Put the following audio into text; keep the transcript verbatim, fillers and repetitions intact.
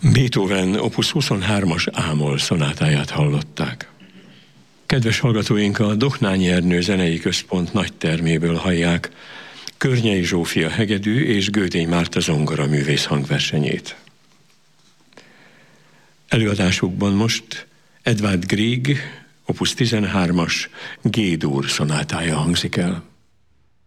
Beethoven opus huszonhármas ámol szonátáját hallották. Kedves hallgatóink, a Dohnányi Ernő Zenei Központ nagy terméből hallják Környei Zsófia hegedű és Gödény Márta zongora művész hangversenyét. Előadásukban most Edvard Grieg opus tizenhármas G-dur szonátája hangzik el.